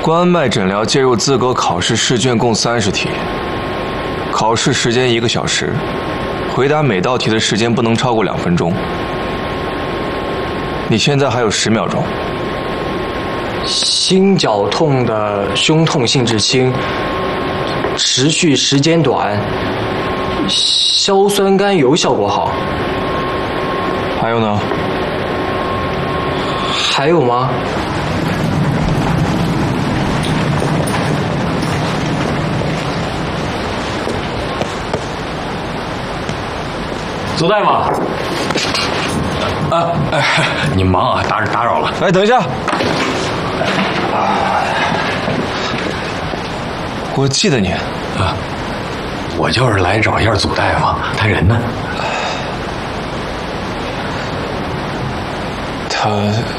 关脉诊疗介入资格考试试卷共30题，考试时间1个小时，回答每道题的时间不能超过2分钟。你现在还有10秒钟。 心绞痛的胸痛性质轻，持续时间短，硝酸甘油效果好。 还有呢？ 还有吗？ 左大夫。你忙啊，打扰了。 哎，等一下。我记得你啊，我就是来找一下祖大夫，他人呢？ 他